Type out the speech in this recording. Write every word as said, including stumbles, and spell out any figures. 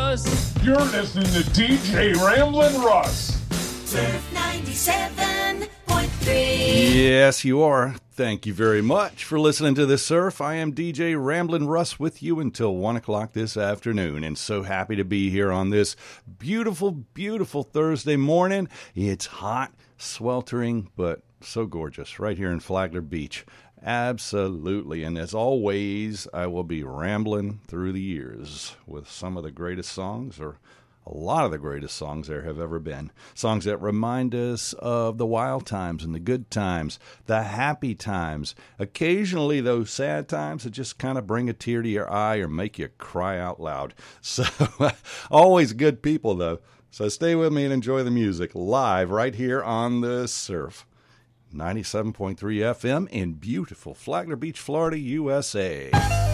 Russ. You're listening to D J Ramblin' Russ. Surf ninety-seven point three. Yes, you are. Thank you very much for listening to The Surf. I am D J Ramblin' Russ with you until one o'clock this afternoon, and so happy to be here on this beautiful, beautiful Thursday morning. It's hot, sweltering, but so gorgeous right here in Flagler Beach. Absolutely, and as always, I will be rambling through the years with some of the greatest songs, or a lot of the greatest songs there have ever been. Songs that remind us of the wild times and the good times, the happy times, occasionally those sad times that just kind of bring a tear to your eye or make you cry out loud. So, always good people, though. So stay with me and enjoy the music live right here on The Surf. ninety-seven point three F M in beautiful Flagler Beach, Florida, U S A.